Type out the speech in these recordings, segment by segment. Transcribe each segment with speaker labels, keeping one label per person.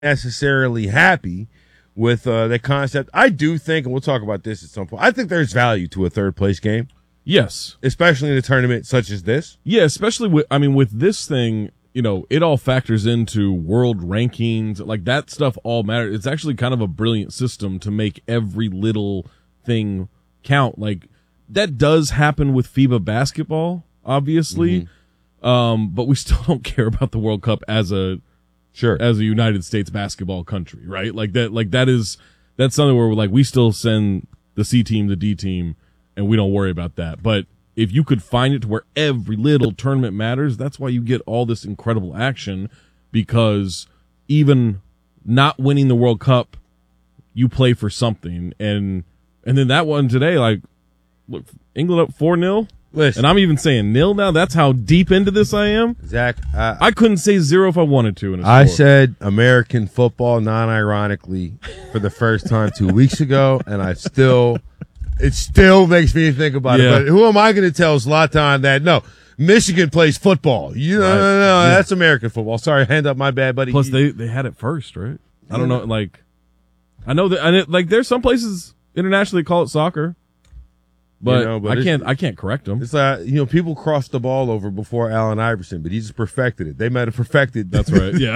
Speaker 1: necessarily happy with the concept. I do think, and we'll talk about this at some point, I think there's value to a third place game.
Speaker 2: Yes.
Speaker 1: Especially in a tournament such as this.
Speaker 2: Yeah, especially with this thing, it all factors into world rankings. Like, that stuff all matters. It's actually kind of a brilliant system to make every little thing count. Like, that does happen with FIBA basketball, obviously. But we still don't care about the World Cup as a United States basketball country, right? That's something where we still send the C team, the D team, and we don't worry about that. But if you could find it to where every little tournament matters, that's why you get all this incredible action, because even not winning the World Cup, you play for something. And then that one today, look, England up 4-0.
Speaker 1: Listen,
Speaker 2: and I'm even saying nil now. That's how deep into this I am.
Speaker 1: Zach,
Speaker 2: I couldn't say zero if I wanted to.
Speaker 1: I said American football, non-ironically, for the first time 2 weeks ago, and it still makes me think about it. But who am I going to tell Zlatan that, no, Michigan plays football? No, that's American football. Sorry, hand up, my bad, buddy.
Speaker 2: Plus, they had it first, right? I don't know. I know that, there's some places internationally call it soccer. But, I can't correct them.
Speaker 1: It's like, people crossed the ball over before Allen Iverson, but he just perfected it. They might have perfected.
Speaker 2: That's right. Yeah.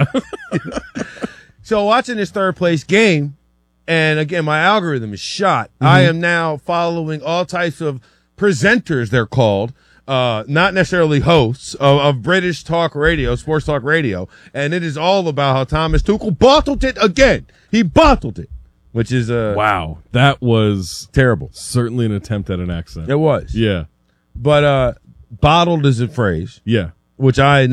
Speaker 1: So watching this third place game, and again, my algorithm is shot. I am now following all types of presenters, they're called, not necessarily hosts of British talk radio, sports talk radio. And it is all about how Thomas Tuchel bottled it again. He bottled it. Which is
Speaker 2: wow, that was
Speaker 1: terrible.
Speaker 2: Certainly an attempt at an accent.
Speaker 1: It was.
Speaker 2: Yeah.
Speaker 1: But bottled is a phrase.
Speaker 2: Yeah.
Speaker 1: Which I'm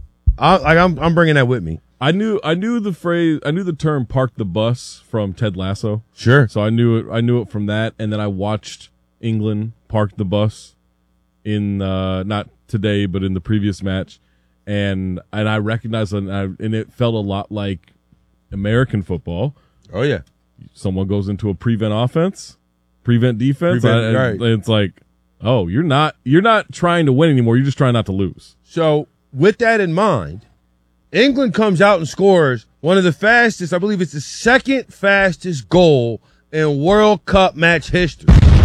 Speaker 1: bringing that with me.
Speaker 2: I knew the phrase, I knew the term "park the bus" from Ted Lasso.
Speaker 1: Sure.
Speaker 2: So I knew it from that, and then I watched England park the bus in not today but in the previous match, and I recognized it, and it felt a lot like American football.
Speaker 1: Oh yeah.
Speaker 2: Someone goes into a prevent offense, prevent defense.
Speaker 1: Right.
Speaker 2: It's like, oh, you're not trying to win anymore. You're just trying not to lose.
Speaker 1: So with that in mind, England comes out and scores one of the fastest, I believe it's the second fastest goal in World Cup match history.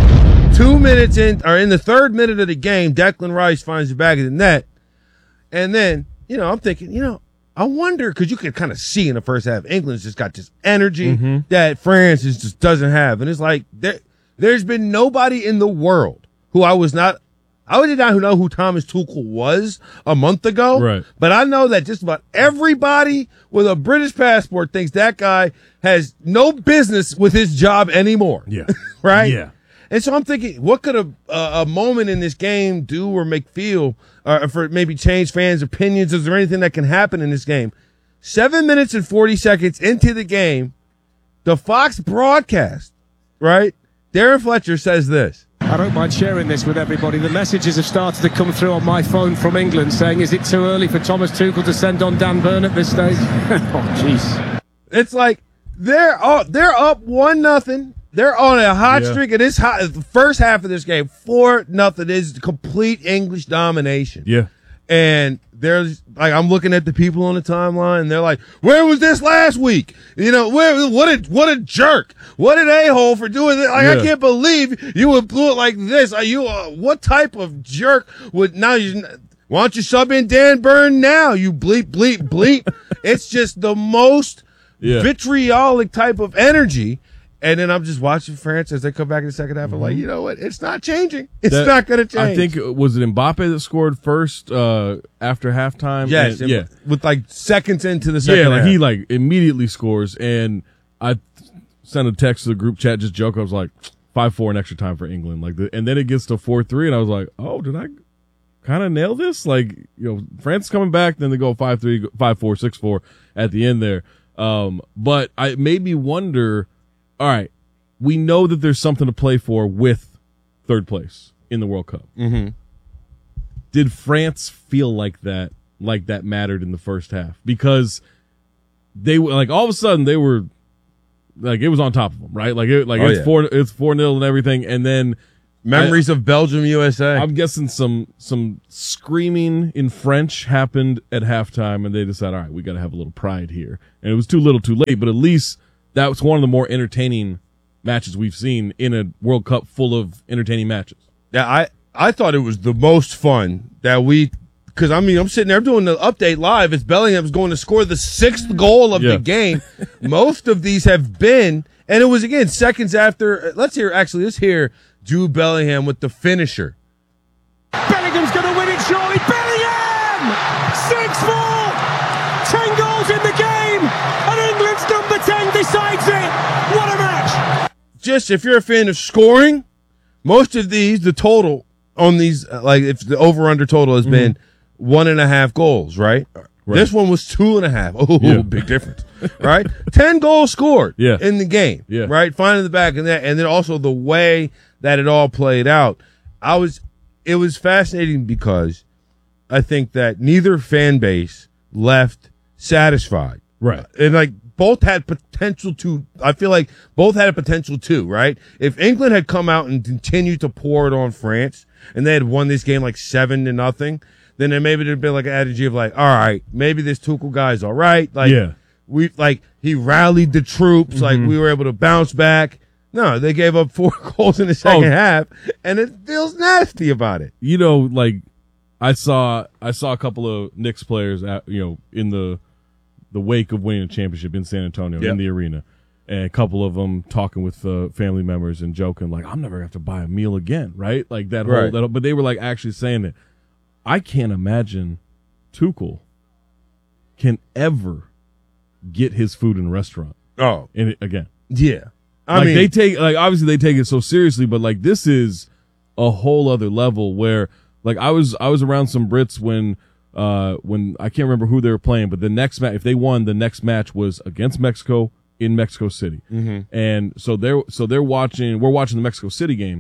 Speaker 1: 2 minutes in the third minute of the game, Declan Rice finds the back of the net. And then, I'm thinking, I wonder, because you could kind of see in the first half, England's just got this energy that France just doesn't have. And it's like, there's been nobody in the world who I did not know who Thomas Tuchel was a month ago.
Speaker 2: Right.
Speaker 1: But I know that just about everybody with a British passport thinks that guy has no business with his job anymore.
Speaker 2: Yeah.
Speaker 1: Right?
Speaker 2: Yeah.
Speaker 1: And so I'm thinking, what could a moment in this game do or make feel, or for maybe change fans' opinions? Is there anything that can happen in this game? 7 minutes and 40 seconds into the game, the Fox broadcast, right? Darren Fletcher says this.
Speaker 3: I don't mind sharing this with everybody. The messages have started to come through on my phone from England saying, is it too early for Thomas Tuchel to send on Dan Burn at this stage? Oh, jeez.
Speaker 1: It's like they're up 1-0. They're on a hot streak, and the first half of this game, 4-0 is complete English domination.
Speaker 2: Yeah.
Speaker 1: And there's I'm looking at the people on the timeline, and they're like, "Where was this last week? What a jerk! What an a-hole for doing this! I can't believe you would blew it like this. What type of jerk would now? Why don't you sub in Dan Burn now? You bleep bleep bleep. It's just the most vitriolic type of energy." And then I'm just watching France as they come back in the second half. I'm like, you know what? It's not changing. It's not going to change.
Speaker 2: I think, was it Mbappe that scored first after halftime?
Speaker 1: Yes. With seconds into the second half.
Speaker 2: He immediately scores. And I sent a text to the group chat, just joke. I was like, 5-4 in extra time for England. And then it gets to 4-3. And I was like, oh, did I kind of nail this? France coming back. Then they go 5-3, 5-4, 6-4 at the end there. But it made me wonder, all right, we know that there's something to play for with third place in the World Cup.
Speaker 1: Mm-hmm.
Speaker 2: Did France feel like that mattered in the first half? Because they were all of a sudden they were it was on top of them, right? It's 4-0 and everything, and then
Speaker 1: Memories of Belgium, USA.
Speaker 2: I'm guessing some screaming in French happened at halftime, and they decided, all right, we got to have a little pride here. And it was too little, too late, but at least that was one of the more entertaining matches we've seen in a World Cup full of entertaining matches.
Speaker 1: Yeah, I thought it was the most fun that because I'm sitting there doing the update live. It's Bellingham's going to score the 6th goal of the game. Most of these have been, and it was again seconds after. Let's hear Jude Bellingham with the finisher.
Speaker 3: Bellingham's going to win it surely. Bellingham! 6-4! 10 goals in the game, and England's number 10 decides it. What a match!
Speaker 1: Just if you're a fan of scoring, most of these, the total on these, like if the over-under total has been 1.5 goals, right? This one was 2.5. Oh, big difference, right? 10 goals scored in the game, right? Finding the back and that, and then also the way that it all played out. It was fascinating because I think that neither fan base left satisfied,
Speaker 2: right?
Speaker 1: And like both had potential to. I feel like both had a potential too, right? If England had come out and continued to pour it on France, and they had won this game like 7-0, then there maybe there'd been like an attitude of like, all right, maybe this Tuchel guy's all right. Like, he rallied the troops. Like we were able to bounce back. No, they gave up 4 goals in the second half, and it feels nasty about it.
Speaker 2: You know, like I saw a couple of Knicks players in the wake of winning a championship in San Antonio in the arena. And a couple of them talking with family members and joking like, I'm never going to have to buy a meal again, right? Like that whole, but they were like actually saying that I can't imagine Tuchel can ever get his food in a restaurant.
Speaker 1: Oh.
Speaker 2: Again.
Speaker 1: Yeah.
Speaker 2: I mean, they take, like, obviously they take it so seriously, but like this is a whole other level where, like, I was around some Brits when I can't remember who they were playing, but the next match, if they won, the next match was against Mexico in Mexico City. And so we're watching the Mexico City game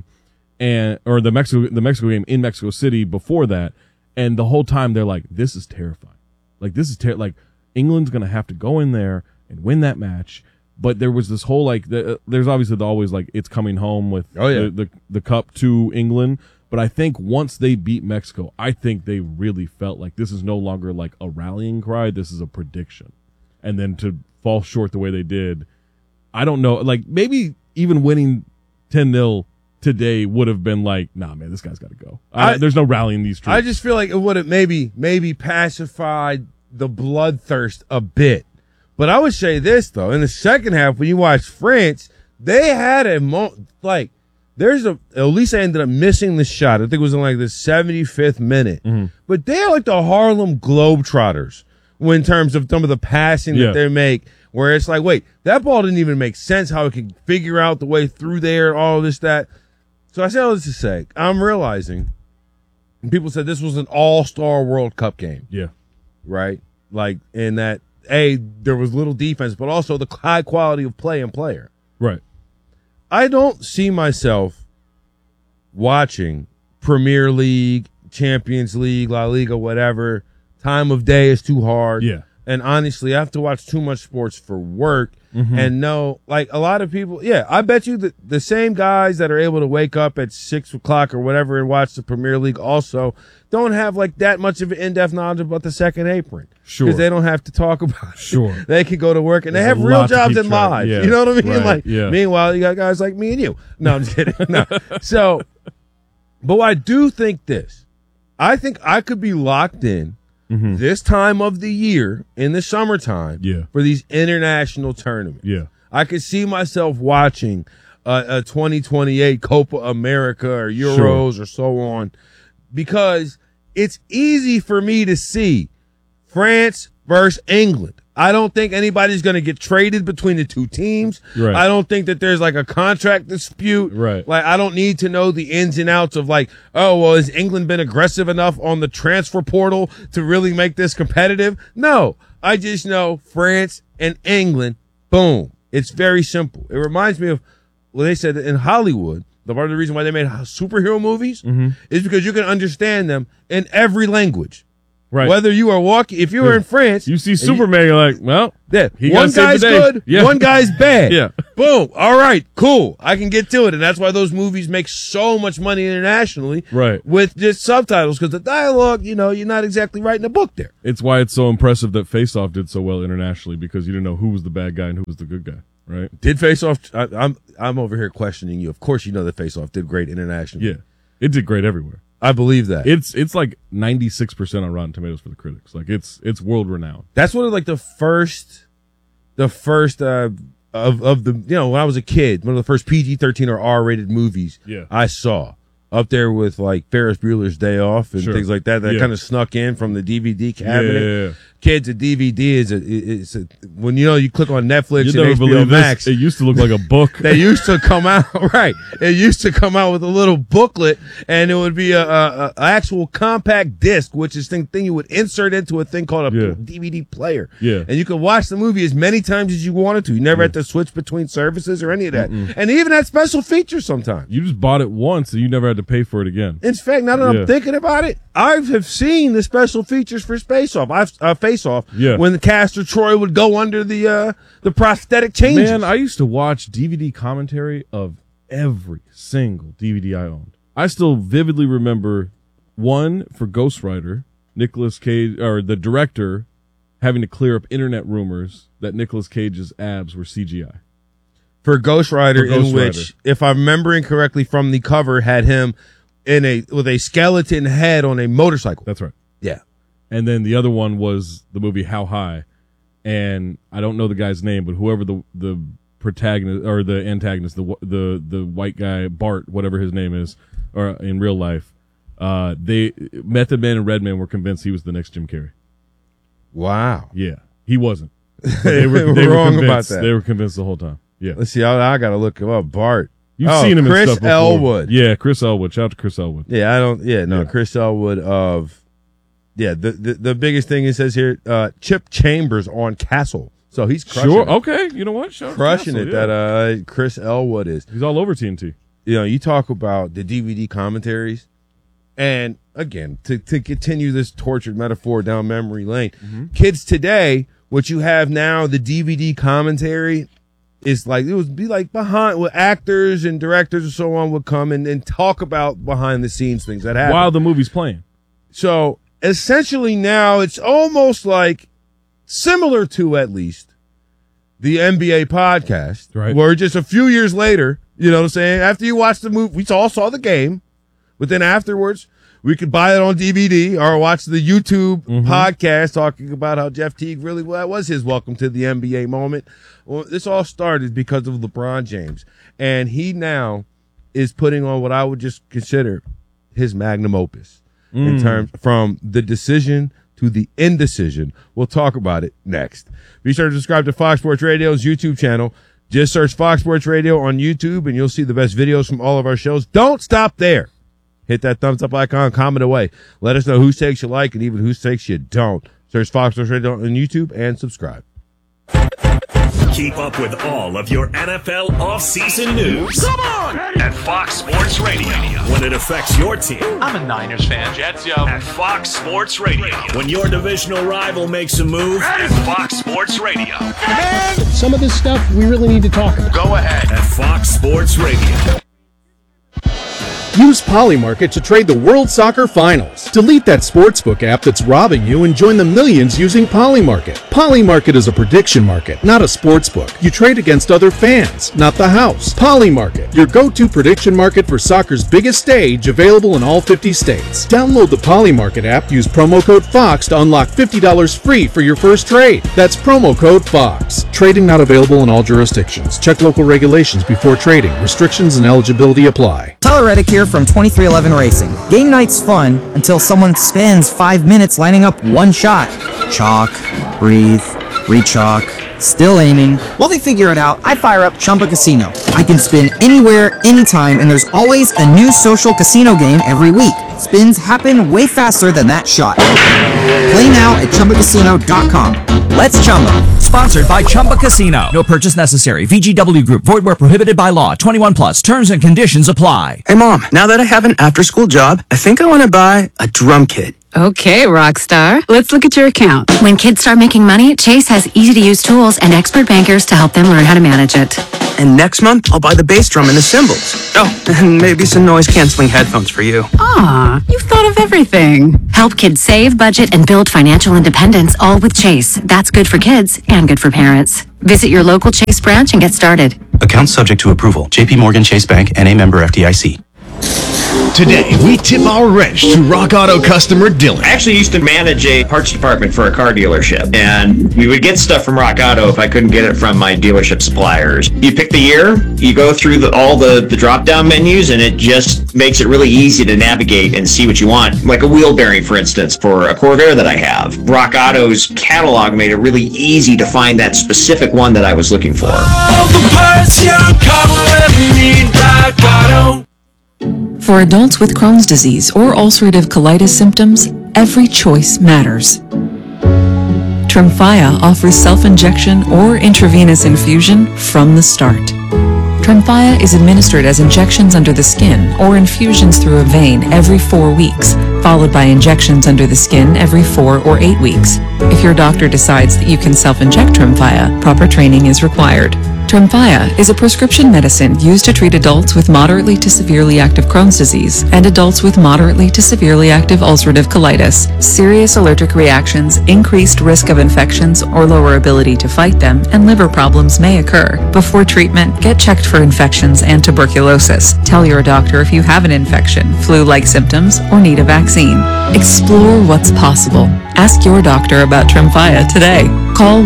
Speaker 2: or the Mexico game in Mexico City before that. And the whole time they're like, this is terrifying. Like, like England's going to have to go in there and win that match. But there was this whole, like, there's obviously always, like, it's coming home with the cup to England. But I think once they beat Mexico, I think they really felt like this is no longer, like, a rallying cry. This is a prediction. And then to fall short the way they did, I don't know. Like, maybe even winning 10-0 today would have been like, nah, man, this guy's got to go. There's no rallying these troops.
Speaker 1: I just feel like it would have maybe pacified the bloodthirst a bit. But I would say this, though. In the second half, when you watch France, they had a like, at least I ended up missing the shot. I think it was in like the 75th minute. But they're like the Harlem Globetrotters in terms of some of the passing that they make, where it's like, wait, that ball didn't even make sense, how it could figure out the way through there, all this, that. So I say all this to say, I'm realizing, and people said this was an all-star World Cup game.
Speaker 2: Yeah.
Speaker 1: Right? Like, in that, there was little defense, but also the high quality of play and player.
Speaker 2: Right.
Speaker 1: I don't see myself watching Premier League, Champions League, La Liga, whatever. Time of day is too hard.
Speaker 2: Yeah.
Speaker 1: And honestly, I have to watch too much sports for work. And no, like a lot of people, I bet you the same guys that are able to wake up at 6 o'clock or whatever and watch the Premier League also don't have like that much of an in-depth knowledge about the second apron.
Speaker 2: Sure.
Speaker 1: Because they don't have to talk about it.
Speaker 2: Sure.
Speaker 1: They can go to work and
Speaker 2: There's
Speaker 1: they have real jobs and lives.
Speaker 2: Yeah.
Speaker 1: You know what I mean?
Speaker 2: Right.
Speaker 1: Meanwhile, you got guys like me and you. No, I'm just kidding. No. So, but I do think this. I think I could be locked in this time of the year in the summertime for these international tournaments.
Speaker 2: Yeah.
Speaker 1: I could see myself watching a 2028 Copa America or Euros or so on, because it's easy for me to see France versus England. I don't think anybody's going to get traded between the two teams.
Speaker 2: Right.
Speaker 1: I don't think that there's like a contract dispute.
Speaker 2: Right.
Speaker 1: Like, I don't need to know the ins and outs of like, oh, well, has England been aggressive enough on the transfer portal to really make this competitive? No, I just know France and England, boom. It's very simple. It reminds me of, well, they said that in Hollywood, the part of the reason why they made superhero movies is because you can understand them in every language.
Speaker 2: Right.
Speaker 1: Whether you are if you were in France,
Speaker 2: you see Superman, you're like, well,
Speaker 1: one guy's good, one guy's bad.
Speaker 2: Yeah.
Speaker 1: Boom. All right, cool. I can get to it. And that's why those movies make so much money internationally.
Speaker 2: Right.
Speaker 1: With just subtitles, because the dialogue, you're not exactly writing a book there.
Speaker 2: It's why it's so impressive that Face Off did so well internationally, because you didn't know who was the bad guy and who was the good guy, right?
Speaker 1: Did Face Off, I'm over here questioning you. Of course you know that Face Off did great internationally.
Speaker 2: Yeah. It did great everywhere.
Speaker 1: I believe that.
Speaker 2: It's like 96% on Rotten Tomatoes for the critics. Like it's world renowned.
Speaker 1: That's one of like the first of the, when I was a kid, one of the first PG-13 or R-rated movies I saw. Up there with like Ferris Bueller's Day Off and things like that. That kind of snuck in from the DVD cabinet.
Speaker 2: Yeah.
Speaker 1: Kids, a DVD is when you click on Netflix
Speaker 2: You
Speaker 1: and
Speaker 2: never
Speaker 1: HBO
Speaker 2: believe
Speaker 1: Max.
Speaker 2: this. It used to look like a book.
Speaker 1: They used to come out right. It used to come out with a little booklet, and it would be a actual compact disc, which is thing you would insert into a thing called a DVD player.
Speaker 2: Yeah,
Speaker 1: and you could watch the movie as many times as you wanted to. You never had to switch between services or any of that, and even had special features sometimes.
Speaker 2: You just bought it once, and you never had to pay for it again.
Speaker 1: In fact, now that I'm thinking about it, I have seen the special features for Face Off. When the Castor Troy would go under the prosthetic changes.
Speaker 2: Man, I used to watch DVD commentary of every single DVD I owned. I still vividly remember one for Ghost Rider, Nicolas Cage, or the director having to clear up internet rumors that Nicolas Cage's abs were CGI.
Speaker 1: For Ghost Rider, which, if I'm remembering correctly from the cover, had him with a skeleton head on a motorcycle.
Speaker 2: That's right.
Speaker 1: Yeah.
Speaker 2: And then the other one was the movie How High, and I don't know the guy's name, but whoever the protagonist or the antagonist, the white guy Bart, whatever his name is, or in real life, Method Man and Redman were convinced he was the next Jim Carrey.
Speaker 1: Wow.
Speaker 2: Yeah, he wasn't.
Speaker 1: They were wrong about that.
Speaker 2: They were convinced the whole time. Yeah.
Speaker 1: Let's see. I got to look him up. Bart.
Speaker 2: You've seen him in stuff before.
Speaker 1: Chris Elwood.
Speaker 2: Yeah, Chris Elwood. Shout out to Chris Elwood.
Speaker 1: Yeah, Chris Elwood of. Yeah, the biggest thing it says here, Chip Chambers on Castle. So he's crushing it.
Speaker 2: Okay. You know what?
Speaker 1: Crushing it, that Chris Elwood is.
Speaker 2: He's all over TNT.
Speaker 1: You talk about the DVD commentaries, and again, to continue this tortured metaphor down memory lane, kids today, what you have now, the DVD commentary is like, it would be like behind, with actors and directors and so on would come and talk about behind the scenes things that happen.
Speaker 2: While the movie's playing.
Speaker 1: So, essentially now it's almost like similar to, at least, the NBA podcast,
Speaker 2: right? Where
Speaker 1: just a few years later, you know what I'm saying, after you watch the movie, we all saw the game, but then afterwards we could buy it on DVD or watch the YouTube podcast talking about how Jeff Teague that was his welcome to the NBA moment. Well, this all started because of LeBron James, and he now is putting on what I would just consider his magnum opus. In terms from the decision to the indecision. We'll talk about it next. Be sure to subscribe to Fox Sports Radio's YouTube channel. Just search Fox Sports Radio on YouTube and you'll see the best videos from all of our shows. Don't stop there. Hit that thumbs up icon, comment away. Let us know whose takes you like and even whose takes you don't. Search Fox Sports Radio on YouTube and subscribe.
Speaker 4: Keep up with all of your NFL offseason news.
Speaker 5: Come on!
Speaker 4: At Fox Sports Radio. When it affects your team.
Speaker 5: I'm a Niners fan. Jets, yo.
Speaker 4: At Fox Sports Radio. When your divisional rival makes a move. At Fox Sports Radio.
Speaker 6: Man, some of this stuff we really need to talk about.
Speaker 4: Go ahead. At Fox Sports Radio.
Speaker 7: Use Polymarket to trade the World Soccer Finals. Delete that sportsbook app that's robbing you and join the millions using Polymarket. Polymarket is a prediction market, not a sportsbook. You trade against other fans, not the house. Polymarket, your go-to prediction market for soccer's biggest stage, available in all 50 states. Download the Polymarket app, use promo code FOX to unlock $50 free for your first trade. That's promo code FOX. Trading not available in all jurisdictions. Check local regulations before trading. Restrictions and eligibility apply.
Speaker 8: Tyler Reddick here from 2311 Racing. Game night's fun until someone spends 5 minutes lining up one shot. Chalk, breathe, re-chalk, still aiming. While they figure it out, I fire up Chumba Casino. I can spin anywhere, anytime, and there's always a new social casino game every week. Spins happen way faster than that shot. Play now at ChumbaCasino.com. Let's Chumba.
Speaker 9: Sponsored by Chumba Casino. No purchase necessary. VGW Group. Void where prohibited by law. 21 plus. Terms and conditions apply.
Speaker 10: Hey, Mom. Now that I have an after-school job, I think I want to buy a drum kit.
Speaker 11: Okay, Rockstar. Let's look at your account. When kids start making money, Chase has easy-to-use tools and expert bankers to help them learn how to manage it.
Speaker 10: And next month, I'll buy the bass drum and the cymbals. Oh, and maybe some noise-canceling headphones for you.
Speaker 11: Aw, you've thought of everything. Help kids save, budget, and build financial independence, all with Chase. That's good for kids and good for parents. Visit your local Chase branch and get started.
Speaker 12: Account subject to approval. JP Morgan Chase Bank, N.A. member FDIC.
Speaker 13: Today, we tip our wrench to Rock Auto customer Dylan.
Speaker 14: I actually used to manage a parts department for a car dealership, and we would get stuff from Rock Auto if I couldn't get it from my dealership suppliers. You pick the year, you go through all the drop-down menus, and it just makes it really easy to navigate and see what you want. Like a wheel bearing, for instance, for a Corvair that I have. Rock Auto's catalog made it really easy to find that specific one that I was looking for.
Speaker 15: All the parts your car will ever need, Rock Auto.
Speaker 16: For adults with Crohn's disease or ulcerative colitis symptoms, every choice matters. Tremfya offers self-injection or intravenous infusion from the start. Tremfya is administered as injections under the skin or infusions through a vein every 4 weeks, followed by injections under the skin every 4 or 8 weeks. If your doctor decides that you can self-inject Tremfya, proper training is required. Tremfya is a prescription medicine used to treat adults with moderately to severely active Crohn's disease and adults with moderately to severely active ulcerative colitis. Serious allergic reactions, increased risk of infections or lower ability to fight them, and liver problems may occur. Before treatment, get checked for infections and tuberculosis. Tell your doctor if you have an infection, flu-like symptoms, or need a vaccine. Explore what's possible. Ask your doctor about Tremfya today. Call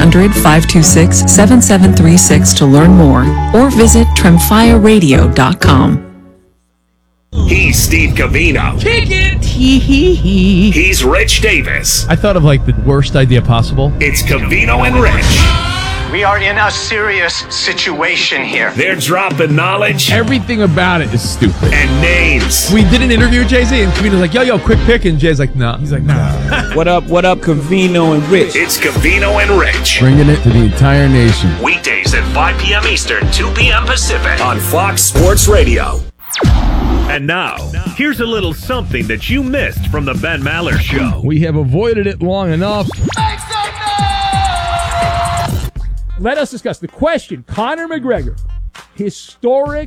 Speaker 16: 1-800-526-7736 to learn more or visit TremfyaRadio.com.
Speaker 4: He's Steve Covino.
Speaker 17: Kick it! Hee.
Speaker 4: He's Rich Davis.
Speaker 17: I thought of like the worst idea possible.
Speaker 4: It's Covino and Rich.
Speaker 18: We are in a serious situation here.
Speaker 4: They're dropping knowledge.
Speaker 17: Everything about it is stupid.
Speaker 4: And names.
Speaker 17: We did an interview with Jay-Z, and Covino's like, yo, quick pick, and Jay's like, nah. He's like, nah.
Speaker 19: What up, Covino and Rich?
Speaker 4: It's Covino and Rich.
Speaker 2: Bringing it to the entire nation.
Speaker 4: Weekdays at 5 p.m. Eastern, 2 p.m. Pacific on Fox Sports Radio. And now, here's a little something that you missed from the Ben Maller Show.
Speaker 17: We have avoided it long enough. Let us discuss the question. Conor McGregor, historic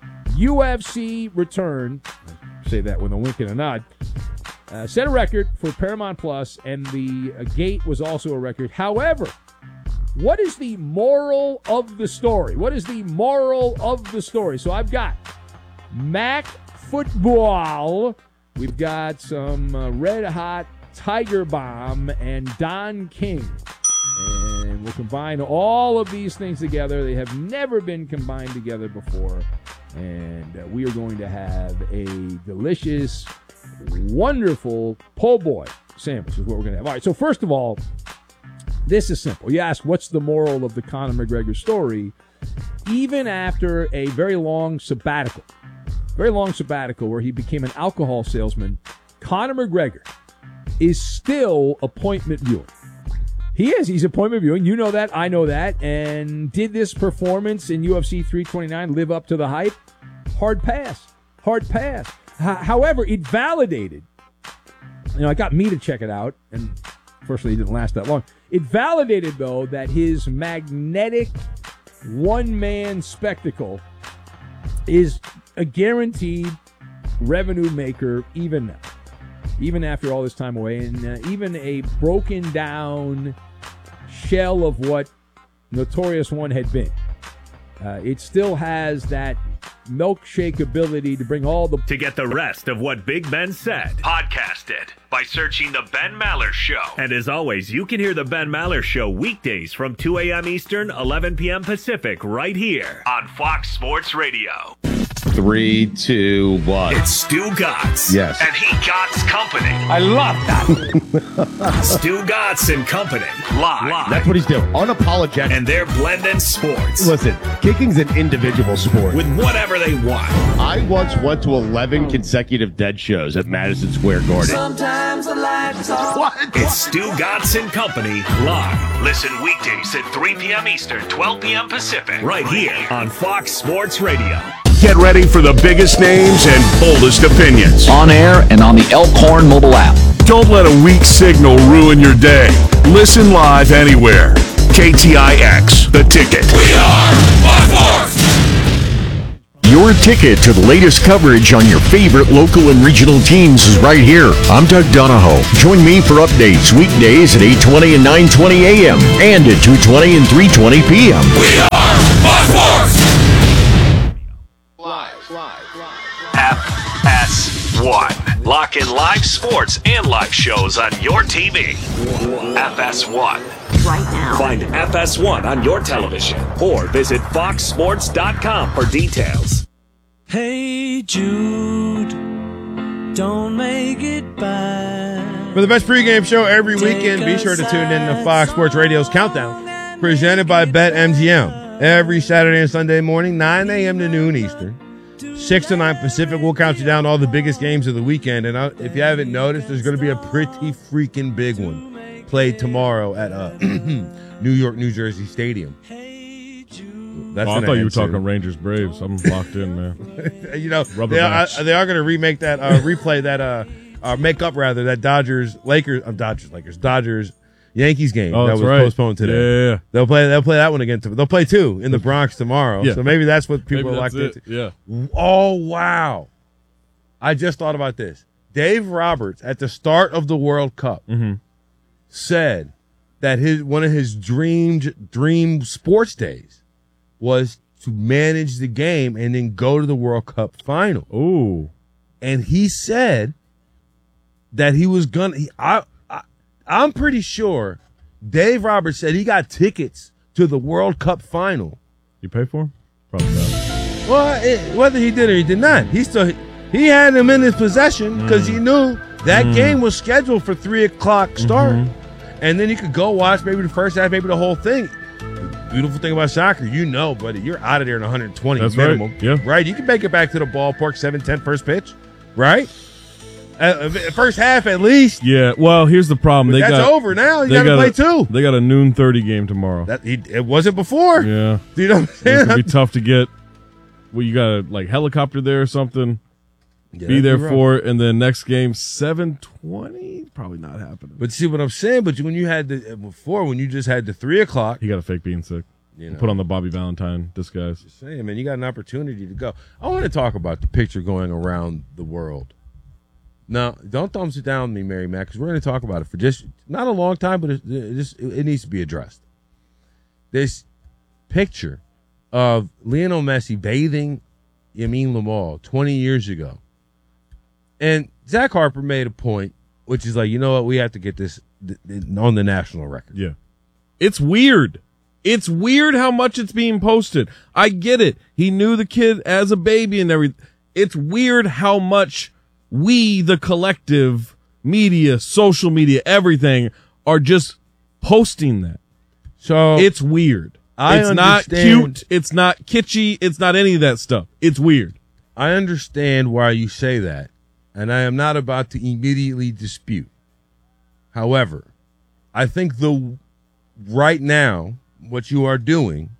Speaker 17: UFC return, say that with a wink and a nod, set a record for Paramount Plus, and the gate was also a record. However, what is the moral of the story? What is the moral of the story? So I've got Mac Football, we've got some Red Hot Tiger Bomb, and Don King. And we'll combine all of these things together. They have never been combined together before. And we are going to have a delicious, wonderful po' boy sandwich is what we're going to have. All right, so first of all, this is simple. You ask, what's the moral of the Conor McGregor story? Even after a very long sabbatical where he became an alcohol salesman, Conor McGregor is still appointment viewing. He is. He's appointment viewing. You know that. I know that. And did this performance in UFC 329 live up to the hype? Hard pass. However, it validated. It got me to check it out. And fortunately, it didn't last that long. It validated, though, that his magnetic one-man spectacle is a guaranteed revenue maker even now. Even after all this time away. And even a broken down shell of what Notorious One had been. It still has that milkshake ability to bring all the...
Speaker 4: To get the rest of what Big Ben said, podcast it by searching The Ben Maller Show. And as always, you can hear The Ben Maller Show weekdays from 2 a.m. Eastern, 11 p.m. Pacific, right here on Fox Sports Radio.
Speaker 20: 3, 2, 1.
Speaker 4: It's Stu Gatz.
Speaker 20: Yes.
Speaker 4: And he Gatz Company.
Speaker 20: I love that.
Speaker 4: Stu Gatz and Company. Live.
Speaker 20: That's what he's doing. Unapologetic.
Speaker 4: And they're blending sports.
Speaker 20: Listen, kicking's an individual sport.
Speaker 4: With whatever they want.
Speaker 20: I once went to 11 consecutive dead shows at Madison Square Garden.
Speaker 15: Sometimes I like to talk.
Speaker 4: What? It's Stu Gatz and Company live. Listen weekdays at 3 p.m. Eastern, 12 p.m. Pacific. Right here on Fox Sports Radio.
Speaker 13: Get ready for the biggest names and boldest opinions.
Speaker 9: On air and on the Elkhorn mobile app.
Speaker 13: Don't let a weak signal ruin your day. Listen live anywhere. KTIX, The Ticket.
Speaker 15: We are Fox Sports!
Speaker 13: Your ticket to the latest coverage on your favorite local and regional teams is right here. I'm Doug Donahoe. Join me for updates weekdays at 8:20 and 9:20 a.m. and at 2:20 and 3:20 p.m.
Speaker 15: We are Fox Sports!
Speaker 4: FS1. Lock in live sports and live shows on your TV. FS1.
Speaker 11: Right now.
Speaker 4: Find FS1 on your television or visit foxsports.com for details.
Speaker 15: Hey Jude, don't make it bad.
Speaker 1: For the best pregame show every weekend, be sure to tune in to Fox Sports Radio's Countdown, presented by BetMGM. Every Saturday and Sunday morning, 9 a.m. to noon Eastern, 6 to 9 Pacific. We'll count you down to all the biggest games of the weekend. And if you haven't noticed, there's going to be a pretty freaking big one played tomorrow at New York, New Jersey Stadium. That's
Speaker 2: I thought you were talking Rangers Braves. I'm locked in, man.
Speaker 1: You know, they are going to remake that, replay that, make up rather that Dodgers Yankees game that was postponed today.
Speaker 2: Yeah.
Speaker 1: They'll play that one again. They'll play two in the Bronx tomorrow.
Speaker 2: Yeah.
Speaker 1: So maybe that's what people are locked into.
Speaker 2: Yeah.
Speaker 1: Oh wow! I just thought about this. Dave Roberts at the start of the World Cup said that one of his dream sports days was to manage the game and then go to the World Cup final.
Speaker 2: Ooh.
Speaker 1: And he said that he was gonna. I'm pretty sure Dave Roberts said he got tickets to the World Cup final.
Speaker 2: You pay for him? Probably not.
Speaker 1: Well, whether he did or he did not, he had them in his possession because he knew that game was scheduled for 3:00 start, and then you could go watch maybe the first half, maybe the whole thing. Beautiful thing about soccer, buddy, you're out of there in 120
Speaker 2: That's
Speaker 1: minimum.
Speaker 2: right. Yeah.
Speaker 1: Right? You can make it back to the ballpark 7-10 first pitch, right? First half at least.
Speaker 2: Yeah. Well, here's the problem.
Speaker 1: That's over now. You got to play two.
Speaker 2: They got a noon 30 game tomorrow.
Speaker 1: It wasn't before.
Speaker 2: Yeah.
Speaker 1: Do you know what I'm saying?
Speaker 2: It's gonna be tough to get. Well, you got to helicopter there or something. Be there for it, and then next game 7:20. Probably not happening.
Speaker 1: But see what I'm saying? But when you had when you just had the 3:00,
Speaker 2: he got a fake being sick. Put on the Bobby Valentine disguise.
Speaker 1: Just saying, man, you got an opportunity to go. I want to talk about the picture going around the world. Now, don't thumbs it down me, Mary Mac, because we're going to talk about it for just not a long time, but it needs to be addressed. This picture of Lionel Messi bathing Yamin Lamal 20 years ago. And Zach Harper made a point, which is like, you know what, we have to get this on the national record.
Speaker 2: Yeah. It's weird. It's weird how much it's being posted. I get it. He knew the kid as a baby and everything. It's weird how much we, the collective media, social media, everything, are just posting that.
Speaker 1: So
Speaker 2: it's weird. It's not cute. It's not kitschy. It's not any of that stuff. It's weird.
Speaker 1: I understand why you say that, and I am not about to immediately dispute. However, I think right now what you are doing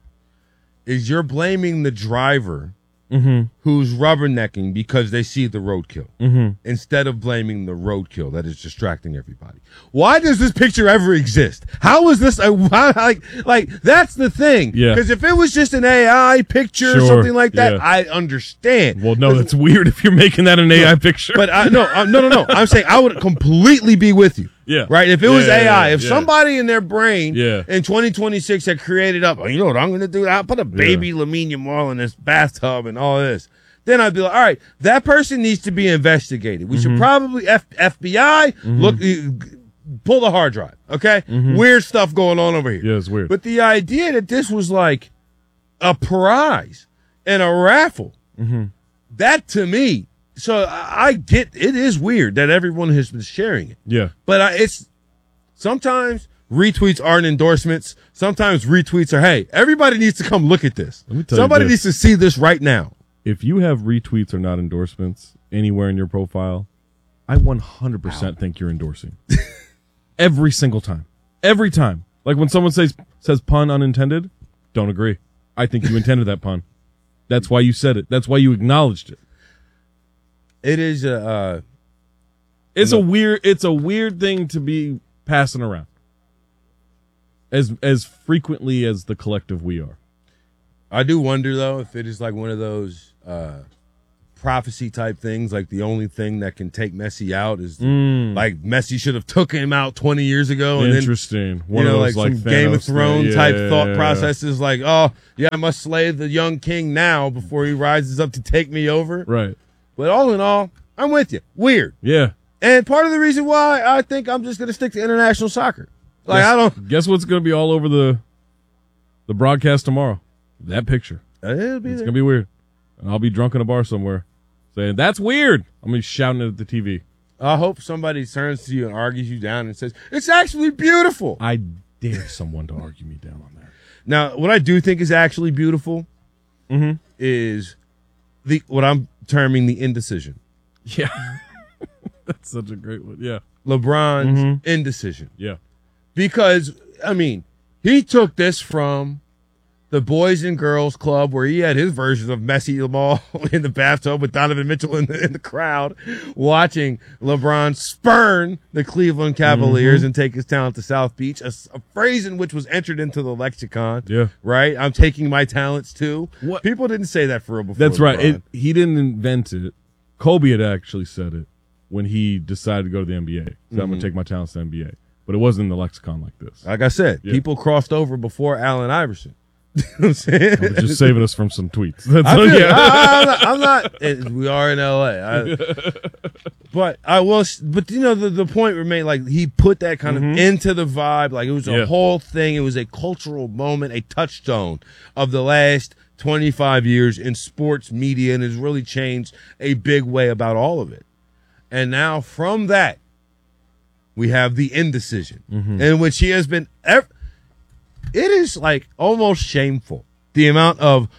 Speaker 1: is you're blaming the driver who's rubbernecking because they see the roadkill instead of blaming the roadkill that is distracting everybody. Why does this picture ever exist? How is this like that's the thing?
Speaker 2: Yeah.
Speaker 1: Because if it was just an AI picture or something like that, I understand.
Speaker 2: Well, no, that's weird if you're making that an AI picture.
Speaker 1: But no. I'm saying I would completely be with you.
Speaker 2: Yeah.
Speaker 1: Right? If it was AI, if
Speaker 2: yeah.
Speaker 1: somebody in their brain
Speaker 2: Yeah.
Speaker 1: in 2026 had created up, you know what I'm going to do? I'll put a baby Lamine Yamal in this bathtub and all this. Then I'd be like, all right, that person needs to be investigated. We should probably FBI look, pull the hard drive. Okay, weird stuff going on over here.
Speaker 2: Yeah, it's weird.
Speaker 1: But the idea that this was like a prize and a raffle, that to me. So I get it is weird that everyone has been sharing it.
Speaker 2: Yeah,
Speaker 1: but it's sometimes retweets aren't endorsements. Sometimes retweets are, hey, everybody needs to come look at this. Somebody needs to see this right now.
Speaker 2: If you have retweets or not endorsements anywhere in your profile, I 100% think you're endorsing. Every single time. Every time. Like when someone says pun unintended, don't agree. I think you intended that pun. That's why you said it. That's why you acknowledged it.
Speaker 1: It is
Speaker 2: it's a weird thing to be passing around. as frequently as the collective we are.
Speaker 1: I do wonder, though, if it is like one of those prophecy type things, like the only thing that can take Messi out is like Messi should have took him out 20 years ago. And
Speaker 2: Interesting.
Speaker 1: Then, like some Game of Thrones type thought processes, like, oh, yeah, I must slay the young king now before he rises up to take me over.
Speaker 2: Right.
Speaker 1: But all in all, I'm with you. Weird.
Speaker 2: Yeah.
Speaker 1: And part of the reason why I think I'm just going to stick to international soccer. Like,
Speaker 2: Guess what's going to be all over the broadcast tomorrow? That picture.
Speaker 1: It'll be
Speaker 2: It's going to be weird. And I'll be drunk in a bar somewhere saying, that's weird. I'm going to be shouting it at the TV.
Speaker 1: I hope somebody turns to you and argues you down and says, it's actually beautiful.
Speaker 2: I dare someone to argue me down on that.
Speaker 1: Now, what I do think is actually beautiful is what I'm terming the indecision.
Speaker 2: Yeah. That's such a great one. Yeah.
Speaker 1: LeBron's indecision.
Speaker 2: Yeah.
Speaker 1: Because, I mean, he took this from the Boys and Girls Club where he had his version of Messi Lamar in the bathtub with Donovan Mitchell in the crowd watching LeBron spurn the Cleveland Cavaliers and take his talent to South Beach, a phrase in which was entered into the lexicon.
Speaker 2: Yeah.
Speaker 1: Right? I'm taking my talents too. What? People didn't say that for real before.
Speaker 2: That's right.
Speaker 1: LeBron.
Speaker 2: He didn't invent it. Kobe had actually said it when he decided to go to the NBA. So I'm going to take my talents to the NBA. But it wasn't in the lexicon like this.
Speaker 1: Like I said, people crossed over before Allen Iverson. You know what I'm saying?
Speaker 2: I was just saving us from some tweets.
Speaker 1: I'm not. We are in LA. But I will. But you know, the point remained. Like he put that kind of into the vibe. Like it was a whole thing. It was a cultural moment, a touchstone of the last 25 years in sports media, and has really changed a big way about all of it. And now from that, we have the indecision, in which he has been. It is like almost shameful the amount of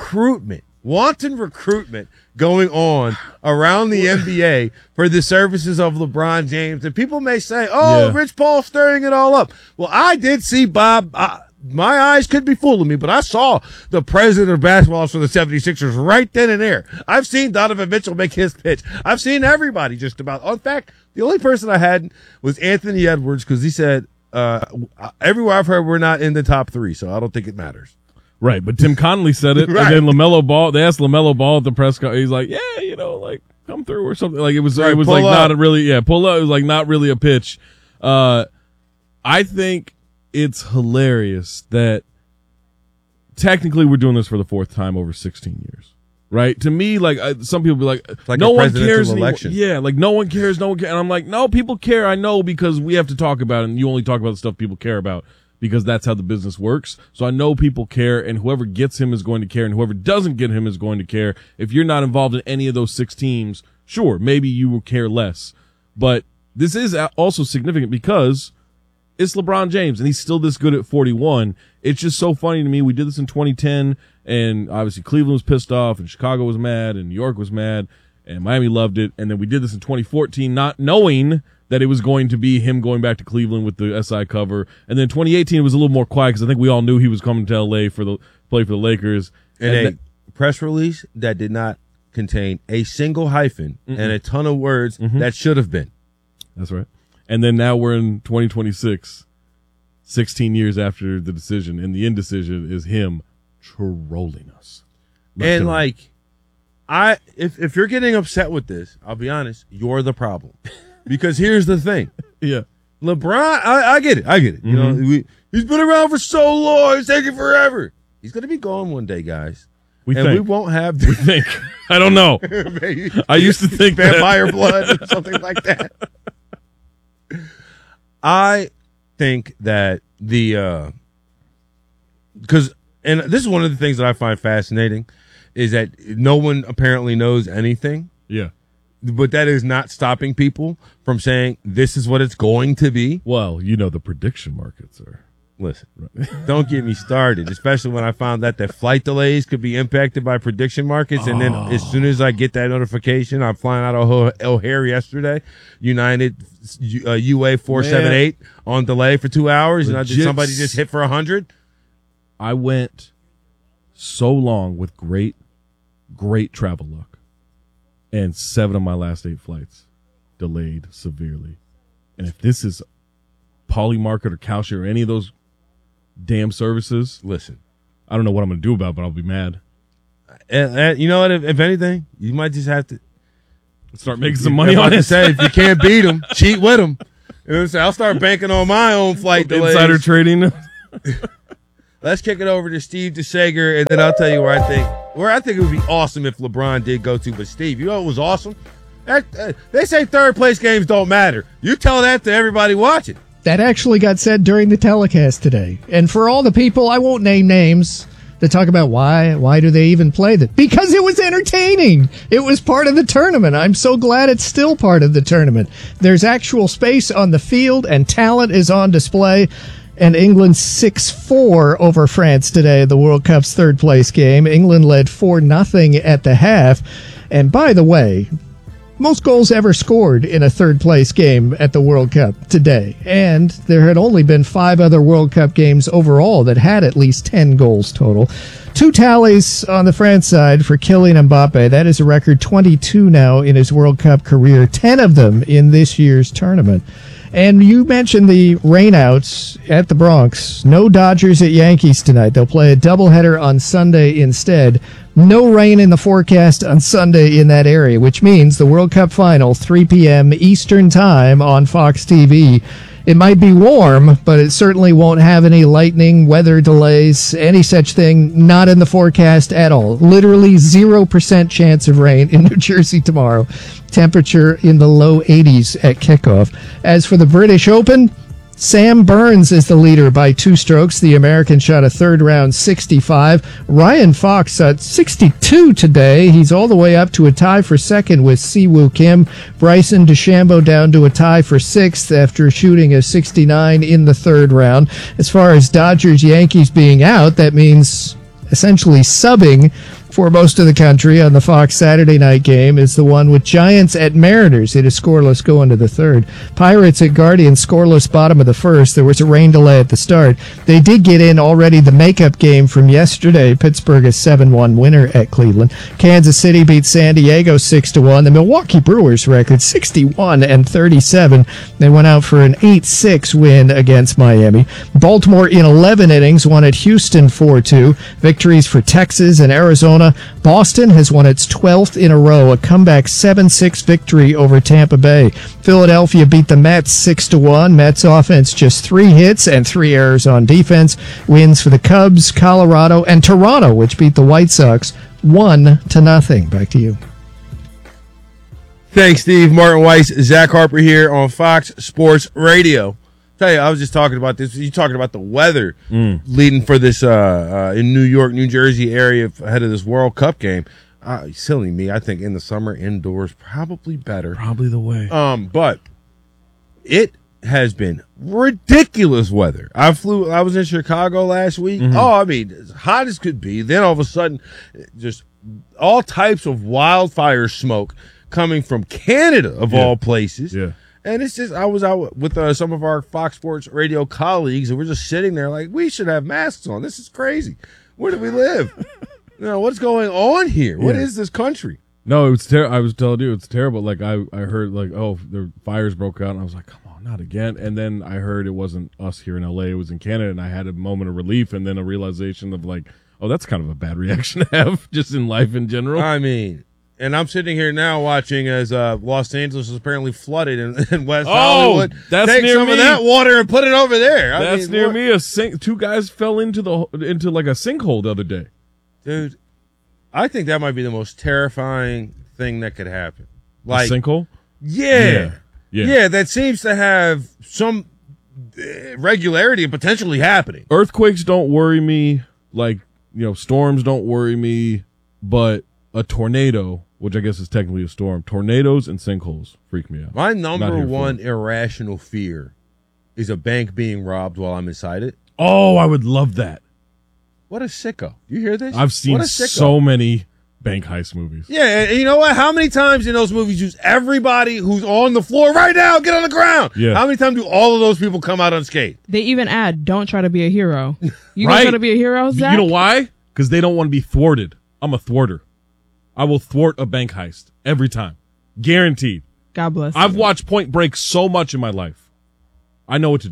Speaker 1: wanton recruitment going on around the NBA for the services of LeBron James. And people may say, Rich Paul stirring it all up. Well, I did see Bob. My eyes could be fooling me, but I saw the president of basketball for the 76ers right then and there. I've seen Donovan Mitchell make his pitch. I've seen everybody just about. In fact, the only person I hadn't was Anthony Edwards because he said, everywhere I've heard we're not in the top 3, so I don't think it matters.
Speaker 2: Right, but Tim Connolly said it,
Speaker 1: Right.
Speaker 2: and then LaMelo Ball. They asked LaMelo Ball at the press conference. He's like, "Yeah, come through or something." Like it was like
Speaker 1: pull
Speaker 2: not
Speaker 1: up.
Speaker 2: a really, pull up. It was like not really a pitch. I think it's hilarious that technically we're doing this for the 4th time over 16 years. Right? To me, some people be like no one cares anymore.
Speaker 1: Election.
Speaker 2: Yeah, like no one cares, and I'm like, no, people care. I know because we have to talk about it, and you only talk about the stuff people care about because that's how the business works. So I know people care, and whoever gets him is going to care, and whoever doesn't get him is going to care. If you're not involved in any of those 6 teams, sure, maybe you will care less. But this is also significant because it's LeBron James, and he's still this good at 41. It's just so funny to me. We did this in 2010, and obviously Cleveland was pissed off, and Chicago was mad, and New York was mad, and Miami loved it. And then we did this in 2014, not knowing that it was going to be him going back to Cleveland with the SI cover. And then 2018 was a little more quiet because I think we all knew he was coming to LA for the play for the Lakers.
Speaker 1: And a press release that did not contain a single hyphen and a ton of words that should have been.
Speaker 2: That's right. And then now we're in 2026, 16 years after the decision, and the indecision is him trolling us.
Speaker 1: And like, if you're getting upset with this, I'll be honest, you're the problem. Because here's the thing.
Speaker 2: Yeah.
Speaker 1: LeBron, I get it. You know, he's been around for so long, it's taking forever. He's going to be gone one day, guys.
Speaker 2: We
Speaker 1: won't have
Speaker 2: We think. I don't know.
Speaker 1: Maybe
Speaker 2: I used to think
Speaker 1: vampire blood or something like that. I think that because this is one of the things that I find fascinating is that no one apparently knows anything.
Speaker 2: Yeah.
Speaker 1: But that is not stopping people from saying this is what it's going to be.
Speaker 2: Well, the prediction markets are.
Speaker 1: Listen, don't get me started, especially when I found out that flight delays could be impacted by prediction markets. And then as soon as I get that notification, I'm flying out of O'Hare yesterday, United UA 478 on delay for 2 hours. And did somebody just hit for 100?
Speaker 2: I went so long with great travel luck. And 7 of my last 8 flights delayed severely. And if this is Polymarket or Kalshi or any of those damn services.
Speaker 1: Listen,
Speaker 2: I don't know what I'm going to do about it, but I'll be mad.
Speaker 1: And you know what? If anything, you might just have to
Speaker 2: start making some money on it.
Speaker 1: Say, if you can't beat them, cheat with them. You know what I'm saying? I'll start banking on my own flight delays.
Speaker 2: Insider trading.
Speaker 1: Let's kick it over to Steve DeSager, and then I'll tell you where I think it would be awesome if LeBron did go to. But Steve, you know what was awesome? They say third place games don't matter. You tell that to everybody watching.
Speaker 6: That actually got said during the telecast today. And for all the people, I won't name names, to talk about why do they even play that? Because it was entertaining. It was part of the tournament. I'm so glad it's still part of the tournament. There's actual space on the field and talent is on display. And England 6-4 over France today, the World Cup's third place game. England led 4-0 at the half. And by the way, most goals ever scored in a third-place game at the World Cup today. And there had only been 5 other World Cup games overall that had at least 10 goals total. 2 tallies on the France side for Kylian Mbappe. That is a record 22 now in his World Cup career, 10 of them in this year's tournament. And you mentioned the rainouts at the Bronx. No Dodgers at Yankees tonight. They'll play a doubleheader on Sunday instead. No rain in the forecast on Sunday in that area, which means the World Cup final, 3 p.m. Eastern Time on Fox TV. It might be warm, but it certainly won't have any lightning, weather delays, any such thing. Not in the forecast at all. Literally 0% chance of rain in New Jersey tomorrow. Temperature in the low 80s at kickoff. As for the British Open, Sam Burns is the leader by 2 strokes. The American shot a third-round 65. Ryan Fox at 62 today. He's all the way up to a tie for second with Siwoo Kim. Bryson DeChambeau down to a tie for 6th after shooting a 69 in the third round. As far as Dodgers-Yankees being out, that means essentially subbing for most of the country on the Fox Saturday night game is the one with Giants at Mariners. It is scoreless going to the third. Pirates at Guardians, scoreless bottom of the first. There was a rain delay at the start. They did get in already the makeup game from yesterday. Pittsburgh a 7-1 winner at Cleveland. Kansas City beat San Diego 6-1. The Milwaukee Brewers record 61-37. They went out for an 8-6 win against Miami. Baltimore in 11 innings won at Houston 4-2. Victories for Texas and Arizona. Boston has won its 12th in a row, a comeback 7-6 victory over Tampa Bay. Philadelphia beat the Mets 6-1. Mets offense just 3 hits and 3 errors on defense. Wins for the Cubs, Colorado, and Toronto, which beat the White Sox 1-0. Back to you.
Speaker 1: Thanks, Steve. Martin Weiss, Zach Harper here on Fox Sports Radio. Tell you, I was just talking about this. You talking about the weather leading for this in New York, New Jersey area ahead of this World Cup game. Silly me, I think in the summer indoors probably better.
Speaker 2: Probably the way.
Speaker 1: But it has been ridiculous weather. I was in Chicago last week. Oh, I mean, as hot as could be. Then all of a sudden, just all types of wildfire smoke coming from Canada of all places.
Speaker 2: Yeah.
Speaker 1: And it's just, I was out with some of our Fox Sports Radio colleagues, and we're just sitting there like, we should have masks on. This is crazy. Where do we live? What's going on here? What is this country?
Speaker 2: No, it's I was telling you, it's terrible. Like, I heard, like, oh, the fires broke out, and I was like, come on, not again. And then I heard it wasn't us here in L.A., it was in Canada, and I had a moment of relief, and then a realization of, like, oh, that's kind of a bad reaction to have just in life in general.
Speaker 1: I mean... And I'm sitting here now watching as Los Angeles is apparently flooded in West Hollywood.
Speaker 2: That's
Speaker 1: Take
Speaker 2: near
Speaker 1: some
Speaker 2: me.
Speaker 1: of that water and put it over there.
Speaker 2: That's near me. Two guys fell into like a sinkhole the other day.
Speaker 1: Dude, I think that might be the most terrifying thing that could happen. Like
Speaker 2: a sinkhole?
Speaker 1: Yeah. That seems to have some regularity and potentially happening.
Speaker 2: Earthquakes don't worry me. Like, storms don't worry me. But a tornado, which I guess is technically a storm, tornadoes and sinkholes freak me out.
Speaker 1: My number one irrational fear is a bank being robbed while I'm inside it.
Speaker 2: Oh, I would love that.
Speaker 1: What a sicko. You hear this?
Speaker 2: I've seen so many bank heist movies.
Speaker 1: Yeah, and you know what? How many times in those movies use everybody who's on the floor right now, get on the ground?
Speaker 2: Yeah.
Speaker 1: How many times do all of those people come out unscathed?
Speaker 21: They even add, don't try to be a hero. You
Speaker 2: right?
Speaker 21: Don't try to be a hero, Zach?
Speaker 2: You know why? Because they don't want to be thwarted. I'm a thwarter. I will thwart a bank heist every time. Guaranteed.
Speaker 21: God bless
Speaker 2: I've
Speaker 21: you.
Speaker 2: watched Point Break so much in my life. I know what to do.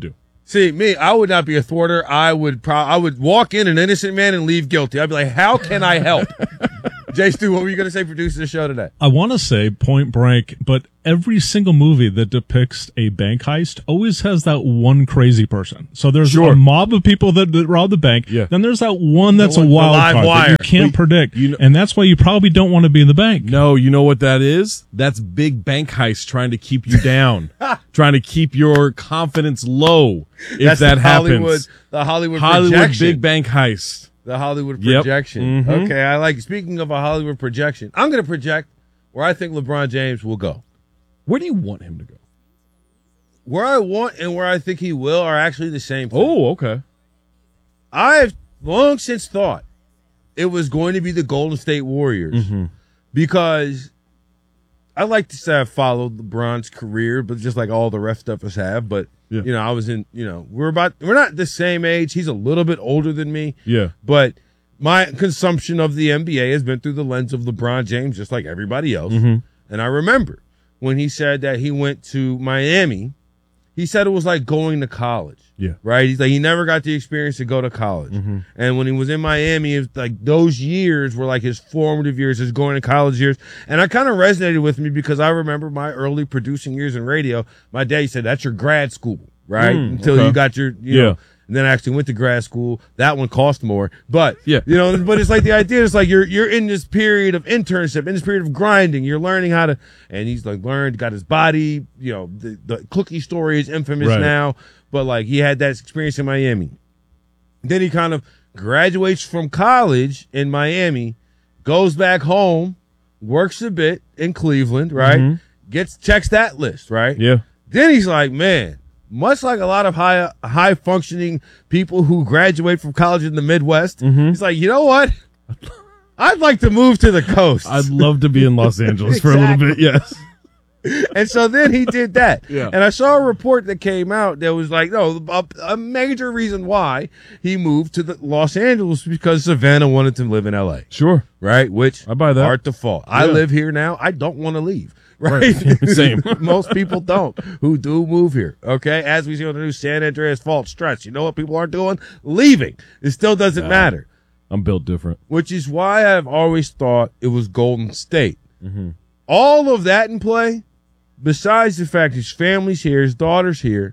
Speaker 1: See, me, I would not be a thwarter. I would walk in an innocent man and leave guilty. I'd be like, how can I help? Jay Stu, what were you going to say producing the show today?
Speaker 3: I want to say Point Break, but every single movie that depicts a bank heist always has that one crazy person. So there's a mob of people that rob the bank. Yeah. Then there's that one that's a wild card that you can't predict. And that's why you probably don't want to be in the bank.
Speaker 2: No, you know what that is? That's big bank heist trying to keep you down, trying to keep your confidence low if
Speaker 1: That's
Speaker 2: that
Speaker 1: the
Speaker 2: happens.
Speaker 1: Hollywood projection.
Speaker 2: Big bank heist.
Speaker 1: The Hollywood projection.
Speaker 2: Mhm.
Speaker 1: Okay, I like it. Speaking of a Hollywood projection, I'm going to project where I think LeBron James will go.
Speaker 2: Where do you want him to go?
Speaker 1: Where I want and where I think he will are actually the same thing.
Speaker 2: Oh, okay.
Speaker 1: I've long since thought it was going to be the Golden State Warriors because I like to say I've followed LeBron's career, but just like all the rest of us have. But you know, I was in. You know, we're not the same age. He's a little bit older than me.
Speaker 2: Yeah,
Speaker 1: but my consumption of the NBA has been through the lens of LeBron James, just like everybody else. And I remember when he said that he went to Miami, he said it was like going to college.
Speaker 2: Yeah.
Speaker 1: Right? He's like, he never got the experience to go to college. And when he was in Miami, it was like those years were like his formative years, his going to college years. And I kind of resonated with me because I remember my early producing years in radio. My dad said, that's your grad school, right? Until you got your, you know, and then I actually went to grad school. That one cost more. But, you know, but it's like the idea is like you're in this period of internship, in this period of grinding. You're learning how to, and he's like got his body, you know, the cookie story is infamous now, but like he had that experience in Miami. Then he kind of graduates from college in Miami, goes back home, works a bit in Cleveland, right? Checks that list, right?
Speaker 2: Yeah.
Speaker 1: Then he's like, man, much like a lot of high functioning people who graduate from college in the Midwest, he's like, you know what? I'd like to move to the coast.
Speaker 2: I'd love to be in Los Angeles for a little bit. Yes.
Speaker 1: And so then he did that.
Speaker 2: Yeah.
Speaker 1: And I saw a report that came out that was like, no, a major reason why he moved to the Los Angeles because Savannah wanted to live in LA.
Speaker 2: Sure.
Speaker 1: Right? Which
Speaker 2: I buy that.
Speaker 1: Art to fault. I live here now. I don't want to leave. Right?
Speaker 2: Same.
Speaker 1: Most people don't who do move here. Okay. As we see on the new San Andreas fault stretch. You know what people aren't doing? Leaving. It still doesn't matter.
Speaker 2: I'm built different.
Speaker 1: Which is why I've always thought it was Golden State. All of that in play, besides the fact his family's here, his daughter's here,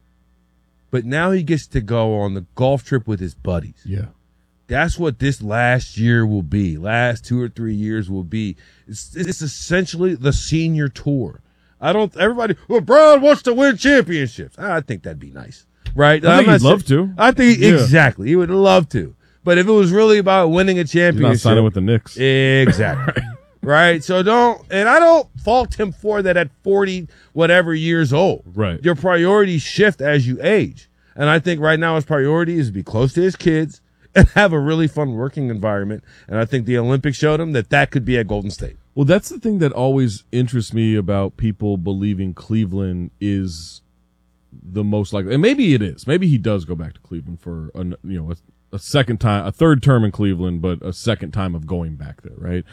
Speaker 1: but now he gets to go on the golf trip with his buddies.
Speaker 2: Yeah.
Speaker 1: That's what this last year will be. Last 2 or 3 years will be. It's essentially the senior tour. Everybody, LeBron wants to win championships. I think that'd be nice. Right?
Speaker 2: I think he'd love to.
Speaker 1: I think, exactly. He would love to. But if it was really about winning a championship.
Speaker 2: He's not signing with the Knicks.
Speaker 1: Exactly. Right? So I don't fault him for that at 40 whatever years old.
Speaker 2: Right.
Speaker 1: Your priorities shift as you age. And I think right now his priority is to be close to his kids and have a really fun working environment. And I think the Olympics showed him that could be at Golden State.
Speaker 2: Well, that's the thing that always interests me about people believing Cleveland is the most likely. And maybe it is. Maybe he does go back to Cleveland for a second time, a third term in Cleveland, but a second time of going back there, right?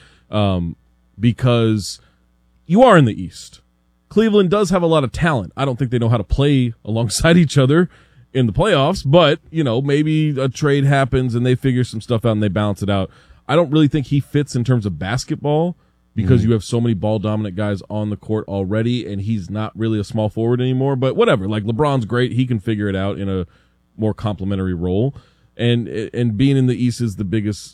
Speaker 2: Because you are in the East. Cleveland does have a lot of talent. I don't think they know how to play alongside each other in the playoffs, but, you know, maybe a trade happens and they figure some stuff out and they balance it out. I don't really think he fits in terms of basketball because you have so many ball dominant guys on the court already and he's not really a small forward anymore, but whatever. Like LeBron's great. He can figure it out in a more complementary role. And being in the East is the biggest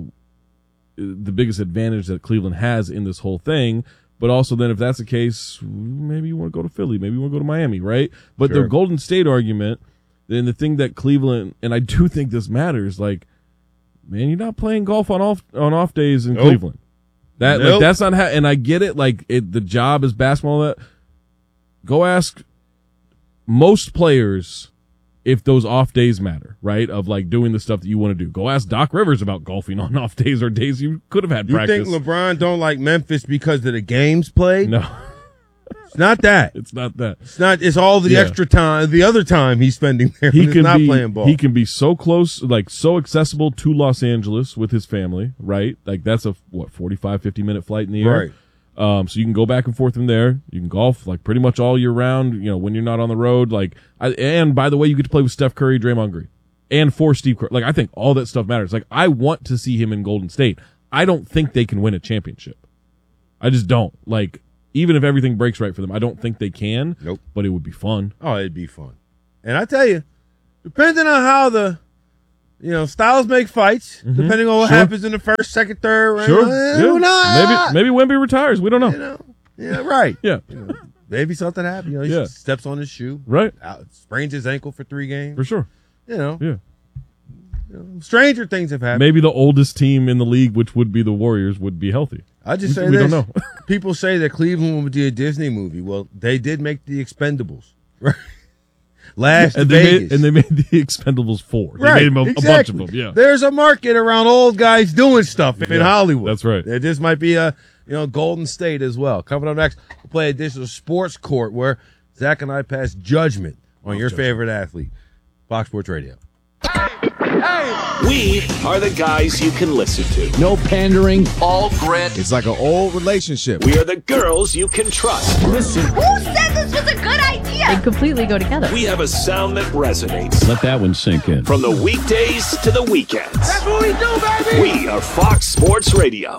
Speaker 2: advantage that Cleveland has in this whole thing. But also then if that's the case, maybe you want to go to Philly, maybe you want to go to Miami, right? But the Golden State argument, then the thing that Cleveland, and I do think this matters, like, man, you're not playing golf on off days in Cleveland. Like, that's not how, and I get it, like the job is basketball. That go ask most players if those off days matter, right? Of like doing the stuff that you want to do. Go ask Doc Rivers about golfing on off days or days you could have had practice.
Speaker 1: You think LeBron don't like Memphis because of the games played?
Speaker 2: No.
Speaker 1: It's not that.
Speaker 2: It's not that.
Speaker 1: It's all the extra time, the other time he's spending there when he's not playing ball.
Speaker 2: He can be so close, like so accessible to Los Angeles with his family, right? Like that's a 45, 50-minute flight in the air. So you can go back and forth from there. You can golf like pretty much all year round, when you're not on the road. And by the way, you get to play with Steph Curry, Draymond Green, and for Steve Kerr. I think all that stuff matters. I want to see him in Golden State. I don't think they can win a championship. I just don't. Even if everything breaks right for them, I don't think they can.
Speaker 1: Nope.
Speaker 2: But it would be fun.
Speaker 1: Oh, it'd be fun. And I tell you, depending on how the styles make fights, depending on what happens in the first, second, third round.
Speaker 2: Sure. Maybe Wemby retires. We don't know.
Speaker 1: Yeah, right.
Speaker 2: Yeah.
Speaker 1: Maybe something happens. He steps on his shoe.
Speaker 2: Right.
Speaker 1: Sprains his ankle for 3 games.
Speaker 2: For sure.
Speaker 1: Yeah. Stranger things have happened.
Speaker 2: Maybe the oldest team in the league, which would be the Warriors, would be healthy.
Speaker 1: I just say
Speaker 2: we
Speaker 1: this.
Speaker 2: don't know.
Speaker 1: People say that Cleveland would be a Disney movie. Well, they did make The Expendables. Right. Last Vegas.
Speaker 2: And they made The Expendables 4. They made them a bunch of them, yeah.
Speaker 1: There's a market around old guys doing stuff in Hollywood.
Speaker 2: That's right.
Speaker 1: This might be a Golden State as well. Coming up next, we'll play Additional Sports Court where Zach and I pass judgment on your favorite athlete. Fox Sports Radio.
Speaker 5: We are the guys you can listen to.
Speaker 22: No pandering.
Speaker 5: All grit.
Speaker 22: It's like an old relationship.
Speaker 5: We are the girls you can trust.
Speaker 22: Listen.
Speaker 23: Who said this was a good idea?
Speaker 21: They completely go together.
Speaker 5: We have a sound that resonates.
Speaker 22: Let that one sink in.
Speaker 5: From the weekdays to the weekends.
Speaker 23: That's what we do, baby!
Speaker 5: We are Fox Sports Radio.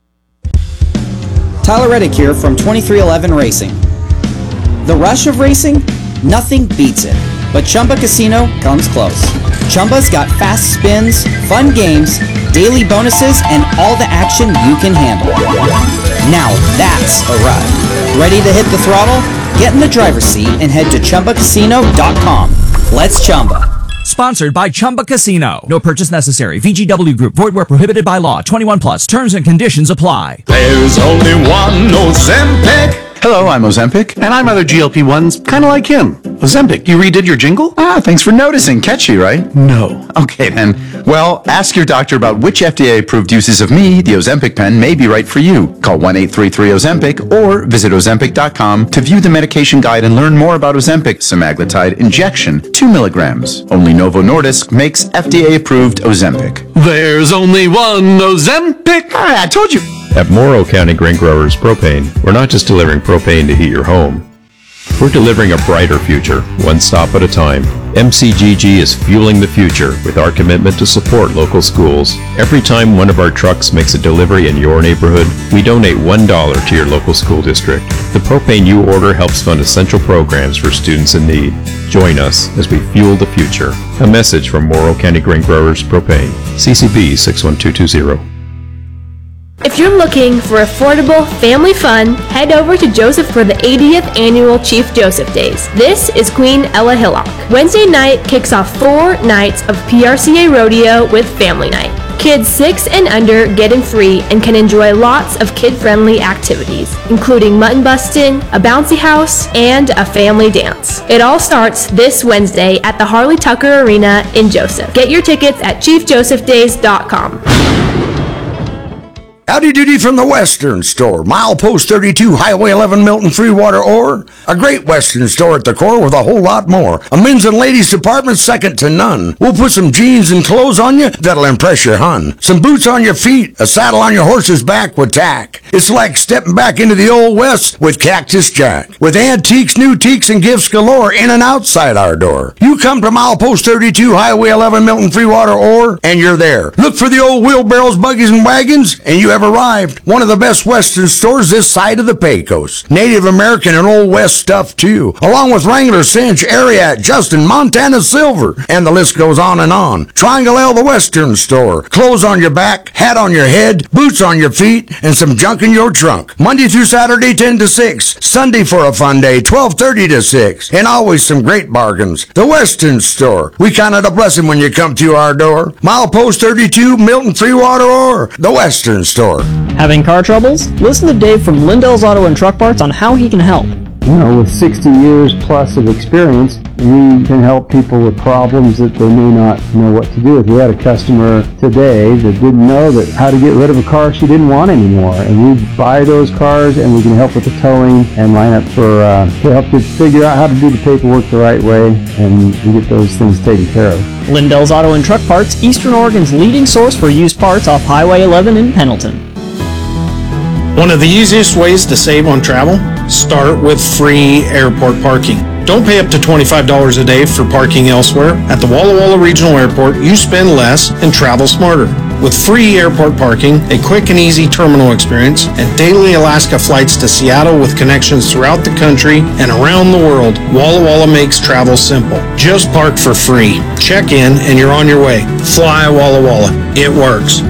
Speaker 8: Tyler Reddick here from 2311 Racing. The rush of racing? Nothing beats it. But Chumba Casino comes close. Chumba's got fast spins, fun games, daily bonuses, and all the action you can handle. Now that's a ride. Ready to hit the throttle? Get in the driver's seat and head to ChumbaCasino.com. Let's Chumba.
Speaker 9: Sponsored by Chumba Casino. No purchase necessary. VGW Group. Void where prohibited by law. 21 plus. Terms and conditions apply.
Speaker 15: There's only one Ozempic. Hello, I'm Ozempic, and I'm other GLP-1s, kind of like him. Ozempic, you redid your jingle? Ah, thanks for noticing. Catchy, right? No. Okay, then. Well, ask your doctor about which FDA-approved uses of me, the Ozempic pen, may be right for you. Call 1-833-OZEMPIC or visit Ozempic.com to view the medication guide and learn more about Ozempic semaglutide injection, 2 milligrams. Only Novo Nordisk makes FDA-approved Ozempic. There's only one Ozempic. I told you.
Speaker 24: At Morrow County Grain Growers Propane, we're not just delivering propane to heat your home. We're delivering a brighter future, one stop at a time. MCGG is fueling the future with our commitment to support local schools. Every time one of our trucks makes a delivery in your neighborhood, we donate $1 to your local school district. The propane you order helps fund essential programs for students in need. Join us as we fuel the future. A message from Morrow County Grain Growers Propane. CCB 61220.
Speaker 25: If you're looking for affordable family fun, head over to Joseph for the 80th annual Chief Joseph Days. This is Queen Ella Hillock. Wednesday night kicks off 4 nights of PRCA Rodeo with Family Night. Kids 6 and under get in free and can enjoy lots of kid-friendly activities, including mutton busting, a bouncy house, and a family dance. It all starts this Wednesday at the Harley Tucker Arena in Joseph. Get your tickets at ChiefJosephDays.com.
Speaker 26: Howdy doody from the Western Store, Milepost 32, Highway 11, Milton, Freewater, or a great Western store at the core with a whole lot more. A men's and ladies department second to none. We'll put some jeans and clothes on you that'll impress your hun. Some boots on your feet, a saddle on your horse's back with tack. It's like stepping back into the Old West with Cactus Jack. With antiques, new teaks, and gifts galore in and outside our door. You come to Milepost 32, Highway 11, Milton, Freewater, or, and you're there. Look for the old wheelbarrows, buggies, and wagons, and you have arrived. One of the best Western stores this side of the Pecos. Native American and Old West stuff too, along with Wrangler, Cinch, Ariat, Justin, Montana Silver, and the list goes on and on. Triangle L, the Western Store. Clothes on your back, hat on your head, boots on your feet, and some junk in your trunk. Monday through Saturday, 10 to 6. Sunday for a fun day, 12:30 to 6. And always some great bargains. The Western Store. We count it a blessing when you come to our door. Milepost 32, Milton, Freewater, or the Western Store.
Speaker 27: Having car troubles? Listen to Dave from Lindell's Auto and Truck Parts on how he can help.
Speaker 28: You know, with 60 years plus of experience, we can help people with problems that they may not know what to do with. We had a customer today that didn't know that how to get rid of a car she didn't want anymore. And we buy those cars and we can help with the towing and line up for, to help you figure out how to do the paperwork the right way and get those things taken care of.
Speaker 27: Lindell's Auto and Truck Parts, Eastern Oregon's leading source for used parts off Highway 11 in Pendleton.
Speaker 7: One of the easiest ways to save on travel? Start with free airport parking. Don't pay up to $25 a day for parking elsewhere. At the Walla Walla Regional Airport, you spend less and travel smarter. With free airport parking, a quick and easy terminal experience, and daily Alaska flights to Seattle with connections throughout the country and around the world, Walla Walla makes travel simple. Just park for free. Check in and you're on your way. Fly Walla Walla. It works.